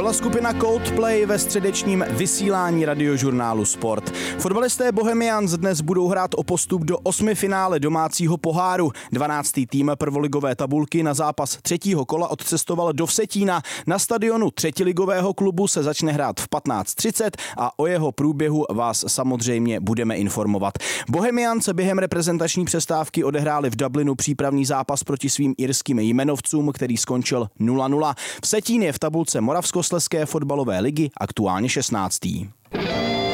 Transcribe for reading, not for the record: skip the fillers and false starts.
byla skupina Coldplay ve středečním vysílání radiožurnálu Sport. Fotbalisté Bohemians dnes budou hrát o postup do 8. finále domácího poháru. 12. tým prvoligové tabulky na zápas 3. kola odcestoval do Vsetína. Na stadionu třetiligového klubu se začne hrát v 15:30 a o jeho průběhu vás samozřejmě budeme informovat. Bohemians během reprezentační přestávky odehráli v Dublinu přípravný zápas proti svým irským jmenovcům, který skončil 0-0. Vsetín je v tabulce Moravskoslezské fotbalové ligy aktuálně 16.